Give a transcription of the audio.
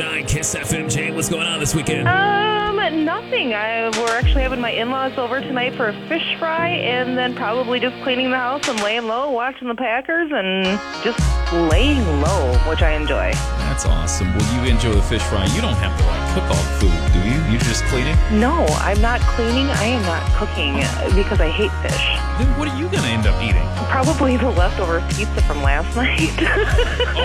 Kiss FM, Jay. What's going on this weekend? Nothing. We're actually having my in-laws over tonight for a fish fry, and then probably just cleaning the house and laying low, watching the Packers, and just laying low, which I enjoy. That's awesome. Well, you enjoy the fish fry. You don't have to cook all the food, do you? You're just cleaning? No, I'm not cleaning. I am not cooking because I hate fish. Then what are you going to end up eating? Probably the leftover pizza from last night.